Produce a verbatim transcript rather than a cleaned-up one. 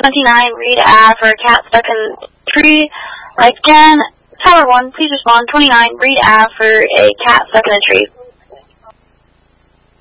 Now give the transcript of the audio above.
twenty-nine, read A for a cat stuck in a tree. Like Jen, Tower one, please respond. twenty-nine, read A for a cat stuck in a tree.